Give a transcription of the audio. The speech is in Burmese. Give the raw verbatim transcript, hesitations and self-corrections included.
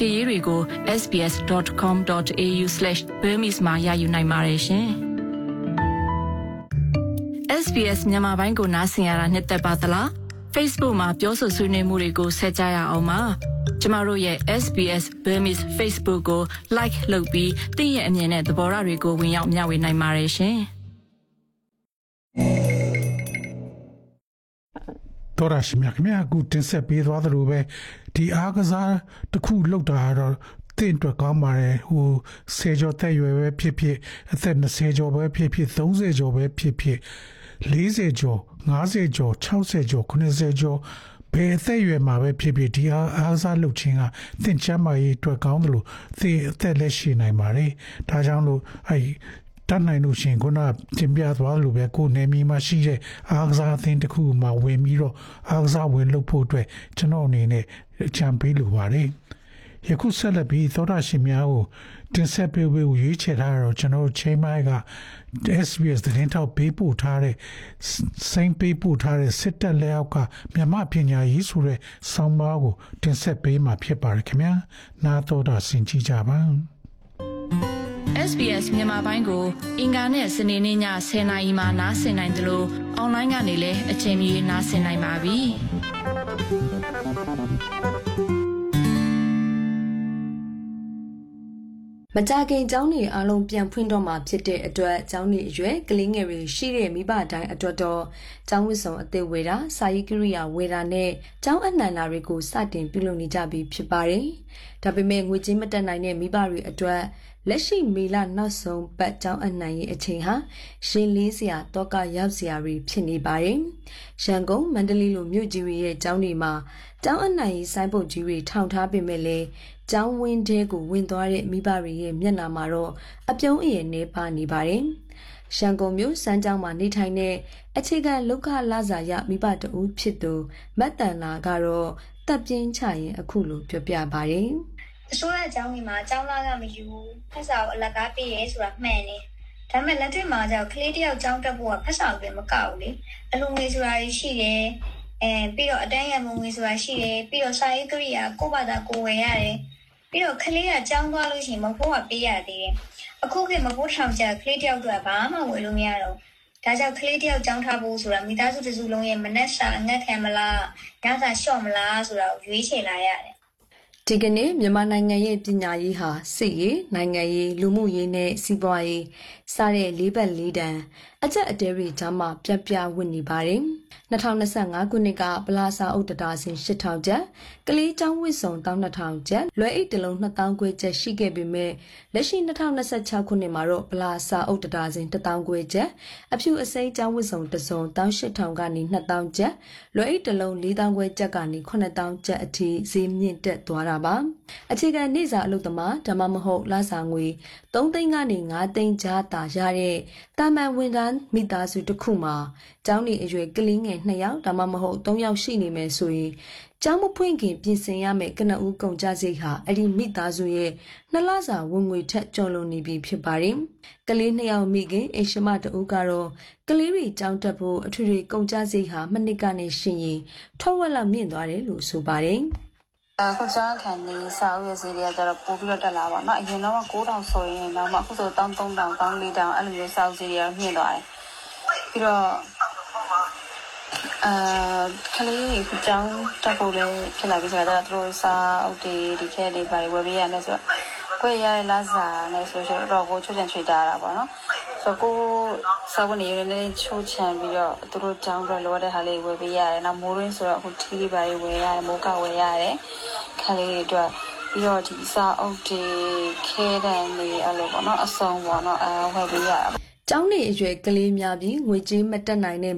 ဖြည့်ရေးတွေကို s b s dot com dot a u slash burmese မှာရယူနိုင်ပါတယ်ရှင် S B S မြန်မာပိုင်းကိုနားဆင်ရတာနှစ်သက်ပါသလား Facebook မှာပြောဆိုဆွေးနွေးမှုတွေကိုဆက်ကြရအောင်ပါကျမတို့ရဲ့ S B S Burmese Facebook ကို like လုပ်ပြီးသင်ရဲ့အမြင်နဲ့သဘောထားတွေကိုဝင်ရောက်မျှဝေနိုင်ပါတယ်ရှင်တော်ရရှိမြတ်မြတ်ကူတင်ဆက်ပေးသွားသလိုပဲဒီအားကစားတစ်ခုလောက်တာတော့တင့်အတွက်ကောင်းပါတယ်ဟိုဆယ်ကျော်သက်ရွယ်ပဲဖြစ်ဖြစ်အသက်၂၀ကျော်ပဲဖြစ်ဖြစ်၃၀ကျော်ပဲဖြစ်ဖြစ်၄၀ကျော်၅၀ကျော်၆၀ကျော်၇၀ကျော်ဘယ်အသက်ရွယ်မှာပဲဖြစ်ဖြစ်ဒီအားအားစားလုပ်ခြင်းကသင်ချမ်းမာရေးအတွက်ကောင်းတယ်လို့သိအသက်လက်ရှိနိုင်ပါတယ်ဒါကြောင့်လို့အဲတတ်နိုင်လို့ရှင်ခုနတင်ပြသွားလို့ပဲကိုယ်နေမီမှာရှိတဲ့အားကစားအသင်းတစ်ခုမှာဝင်ပြီးတော့အားကစားဝင်လုပ်ဖို့အတွက်ကျွန်တော်အနေနဲ့အကြံပေးလိုပါတယ်ယခုဆက်လက်ပြီးသောတာရှင်များကိုတင်ဆက်ပေးဖို့ရွေးချယ်ထားတော့ကျွန်တော်ချိန်မိုင်းက S B S သတင်းထောက်ပေးပို့ထားတဲ့စိန်ပေးပို့ထားတဲ့စစ်တပ်လက်အောက်ကမြန်မာပညာရေးဆိုတဲ့ဆောင်းပါးကိုတင်ဆက်ပေးမှာဖြစ်ပါတယ်ခင်ဗျာနားတော်တာဆင်ကြကြပါ S B S မြန်မာပိုင်းကိုအင်ကာနဲ့စနေနေ့ညဆယ်နာရီမှနားဆင်နိုင်တယ်လို့အွန်လိုင်းကနေလည်းအချိန်မီနားဆင်နိုင်ပါပြီမကြခင်ကျောင်းနေအားလုံးပြန်ဖွင့်တော့မှာဖြစ်တဲ့အတွက်ကျောင်းနေအရွယ်ကလေးငယ်တွေရှိတဲ့မိဘတိုင်းအတွက်တော့ကျောင်းဝတ်စုံအသစ်ဝယ်တာစာရေးကိရိယာဝယ်တာနဲ့ကျောင်းအနှံတာတွေကိုစတင်ပြုလုပ်နေကြပြီဖြစ်ပါတယ်။ဒါပေမဲ့ငွေကြေးမတက်နိုင်တဲ့မိဘတွေအတွက်လက်ရှိမေလနောက်ဆုံးပတ်ကျောင်းအနှံရေးအချိန်ဟာရှင်လေးစရာတောကရောက်စရာတွေဖြစ်နေပါတယ်။ရန်ကုန်မန္တလေးလိုမြို့ကြီးတွေရဲ့ကျောင်းတွေမှာကျောင်းအနှံရေးဆိုင်းပုတ်ကြီးတွေထောင်ထားပေမဲ့လည်းကျောင်းဝင်းတဲကိုဝင်သွားတဲ့မိဘတွေရဲ့မျက်နှာမှာတော့အပြုံးအရည်နေပါနေပါတယ်။ရန်ကုန်မြို့စမ်းကျောင်းမှာနေထိုင်တဲ့အခြေခံလောက်ခလာစာရမိဘတဦးဖြစ်သူမတ်တန်လာကတော့တပ်ပြင်းချရင်အခုလိုပြောပြပါတယ်။အစိုးရကျောင်းကြီးမှာကျောင်းသားကမယူဖက်စာကိုအလကားပေးရဲဆိုတာမှန်နေ။ဒါပေမဲ့လက်တွေ့မှာကျတော့ကလေးတယောက်ကျောင်းတက်ဖို့ကဖက်စာပဲမကောက်ဘူးလေ။အလူငွေဆိုတာရှိတယ်။အဲပြီးတော့အတန်းရံငွေဆိုတာရှိတယ်။ပြီးတော့စာရေးကိရိယာကိုယ့်ဘာသာကိုယ်ဝယ်ရတယ်။ပြီးတော့ကလေးကကျောင်းသွားလို့ရှိရင်မဖို့ကပေးရသေးတယ်။အခုခေတ်မဖို့ထောင်ကြကလေးတယောက်တို့ကဘာမှဝယ်လို့မရတော့။ဒါကြောင့်ကလေးတယောက်ကျောင်းထားဖို့ဆိုတာမိသားစုတစုလုံးရဲ့မနှက်စာအငတ်ခံမလား၊ညစာလျှော့မလားဆိုတာကိုရွေးချယ်လာရတယ်။ဒီကနေ့မြန်မာနိုင်ငံရဲ့ပညာရေးဟာစစ်ရေးနိုင်ငံရေးလူမှုရေးနဲ့စီးပွားရေးစတဲ့လေးဘက်လေးတန်အကျက်အတဲတွေကြားမှာပြပြဝင့်နေပါတယ်။၂၀၂၅ခုနှစ်ကပလာစာအုပ်တတာစင်၈ထောင်ကျပ်ကလေးကျောင်းဝတ်စုံ၁၂ထောင်ကျပ်လွယ်အိတ်တလုံး၂သောင်းခွဲကျပ်ရှိခဲ့ပေမဲ့လက်ရှိ၂၀၂၆ခုနှစ်မှာတော့ပလာစာအုပ်တတာစင်၁သောင်းခွဲကျပ်အဖြူအစိမ်းကျောင်းဝတ်စုံတစ်စုံ၁၈ထောင်ကနေ၂သောင်းကျပ်လွယ်အိတ်တလုံး၄သောင်းခွဲကျပ်ကနေ၇သောင်းကျပ်အထိဈေးမြင့်တက်သွားတာပါအခြေခံနေစာအလုပ်သမားဒါမှမဟုတ်လစာငွေ၃သိန်းကနေ၅သိန်းကြားသာရတဲ့တာမန်ဝန်ထမ်းမိသားစုတစ်ခုမှာကျောင်းနေအရွယ်ကလေးငယ်၂ယောက်ဒါမှမဟုတ်၃ယောက်ရှိနေမယ်ဆိုရင်ကျောင်းမဖွင့်ခင်ပြင်ဆင်ရမယ့်ကနဦးကုန်ကျစရိတ်ဟာအဲ့ဒီမိသားစုရဲ့နှစ်လစာဝင်ငွေထက်ကျော်လွန်နေပြီဖြစ်ပါတယ်။ကလေး၂ယောက်မိခင်အိမ်ရှင်မတဦးကတော့ကလေးတွေကျောင်းတက်ဖို့အထွေထွေကုန်ကျစရိတ်ဟာမနှစ်ကနေရှင်ရင်ထောက်ဝက်လောက်မြင့်သွားတယ်လို့ဆိုပါတယ်။အခုကျောင်းခံနေစာအုပ်ရစီတွေကကျတော့ပို့ပြီးတော့တက်လာပါတော့။အရင်တော့၉ထောင်ဆိုရင်တော့မှအခုဆို၁၃ထောင်၁၄ထောင်အဲ့လိုမျိုးစာအုပ်စီတွေကမြင့်သွားတယ်။ပြီးတော့အာခလေးကိုကျောင်းတက်ဖို့လည်းဖြစ်လာပြီဆိုတော့သူတို့စာအုပ်တွေဒီခဲတွေပါဝယ်ပေးရမယ်ဆိုတော့ကိုယ်ရတဲ့လစာနဲ့ဆိုတော့ကိုချွတ်ချင်ချွေတာတာပေါ့နော်ဆိုတော့ကိုစာဝန်နေရနေချိုးချန်ပြီးတော့သူတို့ကျောင်းတော့လိုတဲ့ဟာလေးဝယ်ပေးရတယ်နောက်မိုးရင်းဆိုတော့အခုထီးလေးပါဝယ်ရတယ်မိုးကဝယ်ရတယ်ခလေးတွေအတွက်ပြီးတော့ဒီစာအုပ်တွေခဲတဲ့နေအဲ့လိုပေါ့နော်အစုံပေါ့နော်အဲဝယ်ပေးရတာကျောင်းနေအရွယ်ကလေးများပြီးငွေကြေးမတက်နိုင်တဲ့